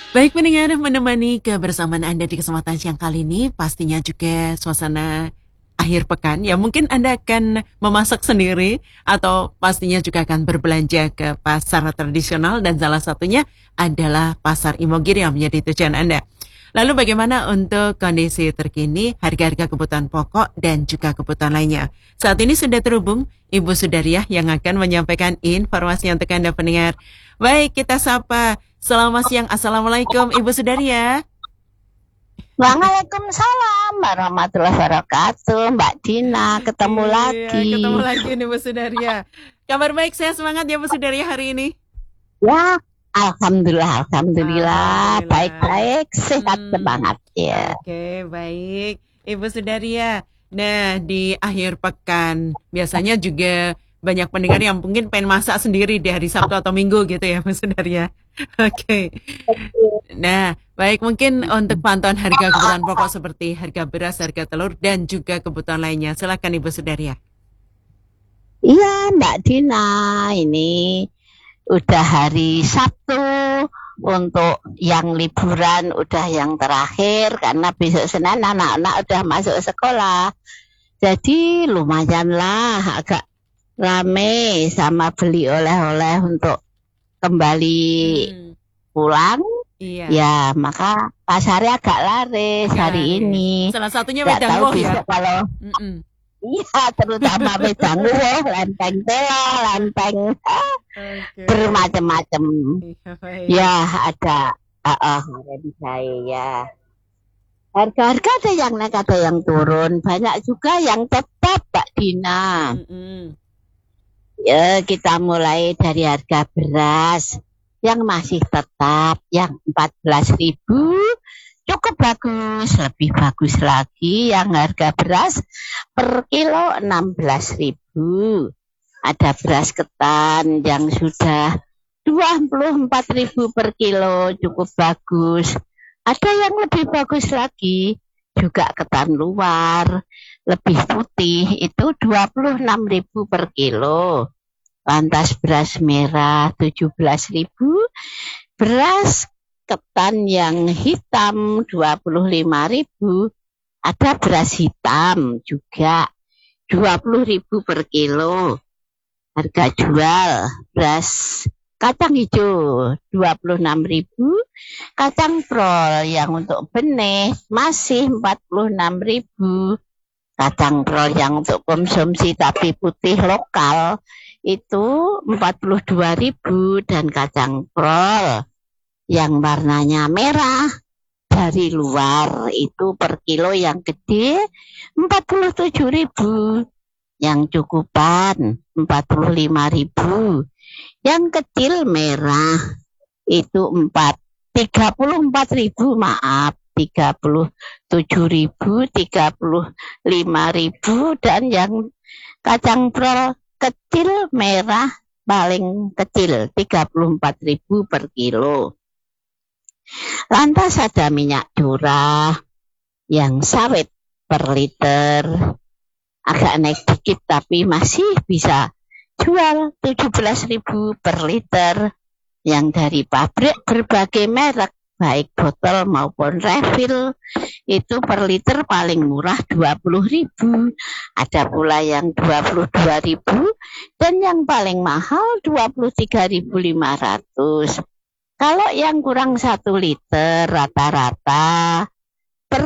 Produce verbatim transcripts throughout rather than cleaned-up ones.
Baik pendengar, menemani kebersamaan Anda di kesempatan siang kali ini pastinya juga suasana akhir pekan. Ya mungkin Anda akan memasak sendiri atau pastinya juga akan berbelanja ke pasar tradisional dan salah satunya adalah Pasar Imogiri yang menjadi tujuan Anda. Lalu bagaimana untuk kondisi terkini, harga-harga kebutuhan pokok dan juga kebutuhan lainnya? Saat ini sudah terhubung Ibu Sudariah yang akan menyampaikan informasi untuk Anda pendengar. Baik, kita sapa. Selamat siang, Assalamualaikum Ibu Sudariah. Waalaikumsalam warahmatullahi wabarakatuh, Mbak Dina, ketemu Iya, lagi. ketemu lagi nih Bu Sudariah. Kabar baik, saya semangat ya Bu Sudariah hari ini. Ya, alhamdulillah, alhamdulillah, Alhamdulillah. baik-baik, sehat Hmm, semangat ya. Oke, baik. Ibu Sudariah. Nah, di akhir pekan biasanya juga banyak pendengar yang mungkin pengen masak sendiri di hari Sabtu atau Minggu gitu ya Bu Sudariah. Oke. Nah, baik mungkin untuk pantauan harga kebutuhan pokok seperti harga beras, harga telur, dan juga kebutuhan lainnya. Silakan Ibu Sudariah. Iya, Mbak Dina, ini udah hari Sabtu. Untuk yang liburan udah yang terakhir karena besok Senin anak-anak udah masuk sekolah. Jadi lumayan lah agak rame sama beli oleh-oleh untuk kembali Hmm, pulang. iya. Ya, maka pasarnya agak laris hari Laris. ini. Salah satunya Nggak wedang tahu woh ya. besok kalau Mm-mm. iya, terutama wedang woh, lempeng tela, lempeng ah, Oke. bermacam-macam. Iya, baik. Ya, ada ah ah, ada di saya ya. Harga-harga ada yang naik, ada yang turun. Banyak juga yang tetap, Mbak Dina. Mm-mm. Ya, kita mulai dari harga beras yang masih tetap, yang empat belas ribu cukup bagus, lebih bagus lagi yang harga beras per kilo enam belas ribu. Ada beras ketan yang sudah dua puluh empat ribu per kilo, cukup bagus. Ada yang lebih bagus lagi, juga ketan luar, lebih putih, itu dua puluh enam ribu per kilo. Lantas beras merah tujuh belas ribu, beras ketan yang hitam dua puluh lima ribu, ada beras hitam juga dua puluh ribu per kilo. Harga jual beras kacang hijau dua puluh enam ribu, kacang prol yang untuk benih masih empat puluh enam ribu. Kacang prol yang untuk konsumsi tapi putih lokal itu empat puluh dua ribu, dan kacang prol yang warnanya merah dari luar itu per kilo yang gede empat puluh tujuh ribu, yang cukupan empat puluh lima ribu, yang kecil merah itu empat tiga puluh empat ribu, maaf tiga puluh tujuh ribu, tiga puluh lima ribu, dan yang kacang prol kecil merah paling kecil tiga puluh empat ribu per kilo. Lantas ada minyak curah yang sawit per liter agak naik dikit tapi masih bisa jual tujuh belas ribu per liter. Yang dari pabrik berbagai merek baik botol maupun refill itu per liter paling murah dua puluh ribu, ada pula yang dua puluh dua ribu, dan yang paling mahal dua puluh tiga ribu lima ratus. Kalau yang kurang satu liter rata-rata per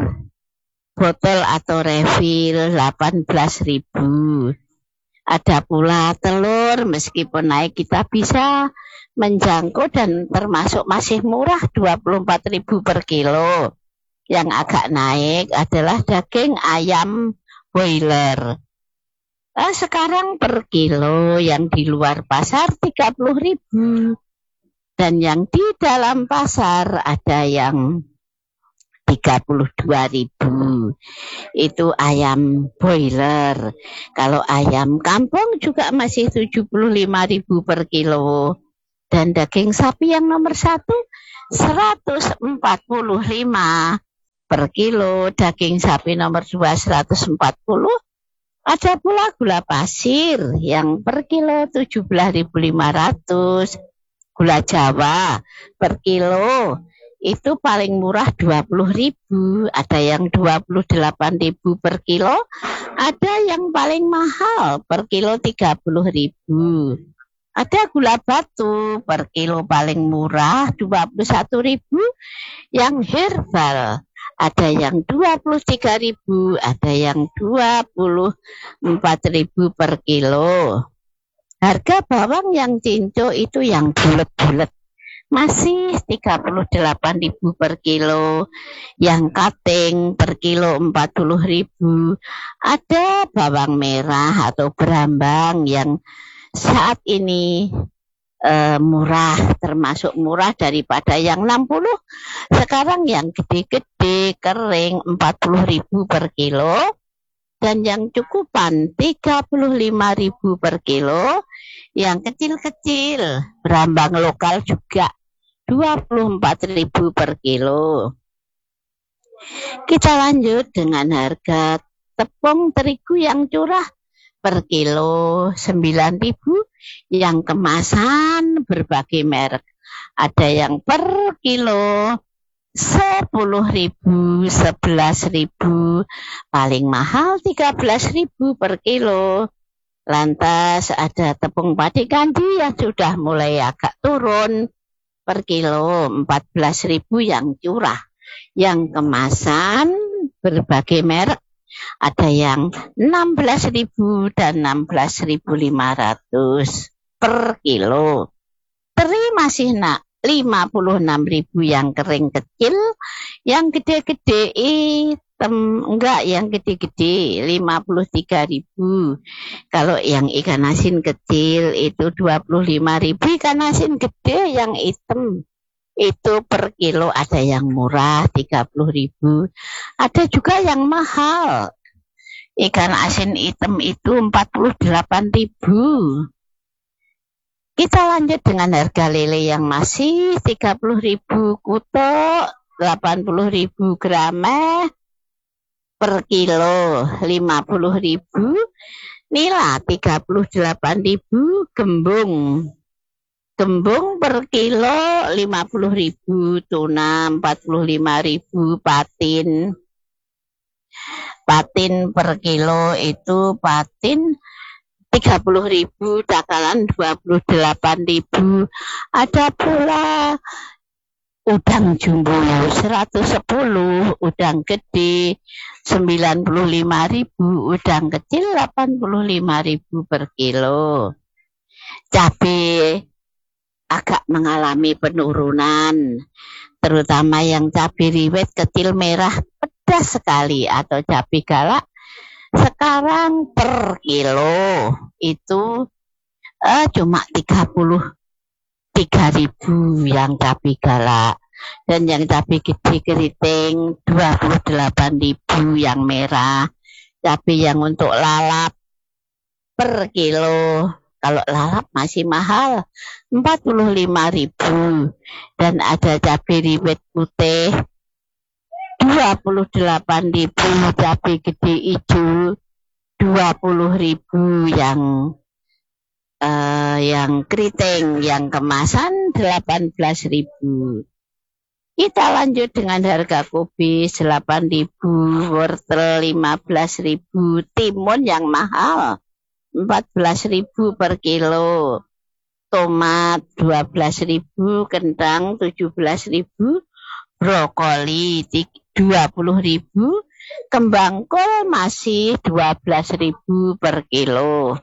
botol atau refill delapan belas ribu. Ada pula telur, meskipun naik kita bisa menjangkau dan termasuk masih murah dua puluh empat ribu per kilo. Yang agak naik adalah daging ayam boiler. Nah, sekarang per kilo yang di luar pasar tiga puluh ribu. Dan yang di dalam pasar ada yang tiga puluh dua ribu. Itu ayam boiler. Kalau ayam kampung juga masih tujuh puluh lima ribu per kilo. Dan daging sapi yang nomor satu seratus empat puluh lima per kilo. Daging sapi nomor dua seratus empat puluh. Ada pula gula pasir yang per kilo tujuh belas ribu lima ratus. Gula Jawa per kilo itu paling murah dua puluh ribu, ada yang dua puluh delapan ribu per kilo, ada yang paling mahal per kilo tiga puluh ribu. Ada gula batu per kilo paling murah dua puluh satu ribu, yang herbal ada yang dua puluh tiga ribu, ada yang dua puluh empat ribu per kilo. Harga bawang yang cinco itu yang bulet-bulet masih tiga puluh delapan ribu per kilo, yang kating per kilo empat puluh ribu. Ada bawang merah atau berambang yang saat ini uh, murah, termasuk murah daripada yang enam puluh. Sekarang yang gede-gede kering empat puluh ribu per kilo, dan yang cukupan tiga puluh lima ribu per kilo. Yang kecil-kecil berambang lokal juga dua puluh empat ribu per kilo. Kita lanjut dengan harga tepung terigu yang curah per kilo sembilan ribu, yang kemasan berbagai merek. Ada yang per kilo sepuluh ribu, sebelas ribu, paling mahal tiga belas ribu per kilo. Lantas ada tepung padi kandi yang sudah mulai agak turun per kilo empat belas ribu yang curah. Yang kemasan berbagai merek, ada yang enam belas ribu dan enam belas ribu lima ratus per kilo. Teri masih nak lima puluh enam ribu yang kering kecil, yang gede-gede hitam, enggak, yang gede-gede lima puluh tiga ribu. Kalau yang ikan asin kecil itu dua puluh lima ribu, ikan asin gede yang hitam itu per kilo ada yang murah tiga puluh ribu, ada juga yang mahal. Ikan asin hitam itu empat puluh delapan ribu. Kita lanjut dengan harga lele yang masih tiga puluh ribu kuto, delapan puluh ribu grame per kilo, lima puluh ribu. Nila tiga puluh delapan ribu, gembung. Gembung per kilo lima puluh ribu, tuna empat puluh lima ribu, patin. Patin per kilo itu patin tiga puluh ribu, dakalan dua puluh delapan ribu. Ada pula udang jumbo seratus sepuluh, udang gede sembilan puluh lima ribu, udang kecil delapan puluh lima ribu per kilo. Cabai agak mengalami penurunan, terutama yang cabai riwet kecil merah pedas sekali atau cabai galak. Sekarang per kilo itu uh, cuma tiga puluh tiga ribu yang cabai galak, dan yang cabai gede keriting dua puluh delapan ribu yang merah. Cabai yang untuk lalap per kilo, kalau lalap masih mahal, empat puluh lima ribu. Dan ada cabai riwet putih dua puluh delapan ribu, cabai gede hijau dua puluh ribu, yang uh, yang keriting, yang kemasan delapan belas ribu. Kita lanjut dengan harga kubis delapan ribu, wortel lima belas ribu, timun yang mahal empat belas ribu per kilo, tomat dua belas ribu, kentang tujuh belas ribu, brokoli dua puluh ribu, kembang kol masih dua belas ribu per kilo.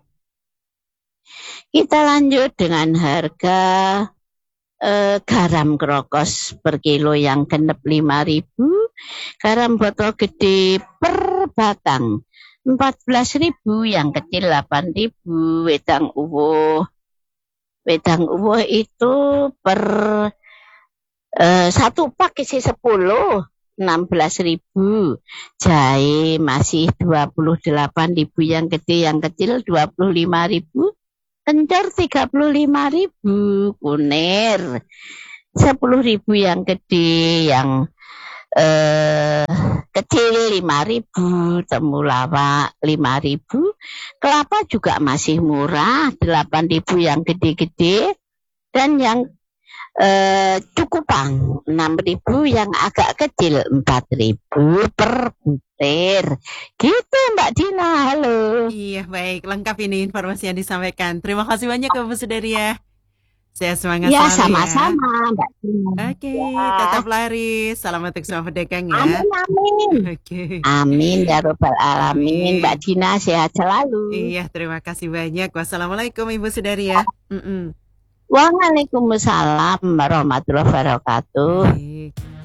Kita lanjut dengan harga eh, garam krokos per kilo yang genep lima ribu, garam botol gede per batang empat belas ribu, yang kecil delapan ribu. Wedang uwuh, wedang uwuh itu per uh, satu pak isi sepuluh, enam belas ribu. Jahe masih dua puluh delapan ribu yang gede, yang kecil dua puluh lima ribu. Kencur tiga puluh lima ribu. Kunir sepuluh ribu yang gede, yang uh, kecil lima ribu, temulawak lima ribu, kelapa juga masih murah delapan ribu yang gede-gede, dan yang eh, cukupang enam ribu, yang agak kecil empat ribu per butir. Gitu Mbak Dina, halo. Iya, baik. Lengkap ini informasi yang disampaikan. Terima kasih banyak Ibu Sudaria. Saya semangat Ya, selalu ya. sama-sama Mbak Dina. Oke, Ya. tetap laris. Salam untuk semua pedagang ya. Amin, amin. Oke. Amin ya robbal alamin. Amin. Mbak Dina sehat selalu. Iya, terima kasih banyak. Wassalamualaikum Ibu Sudaria. Mm-mm. Waalaikumsalam warahmatullahi wabarakatuh. Baik.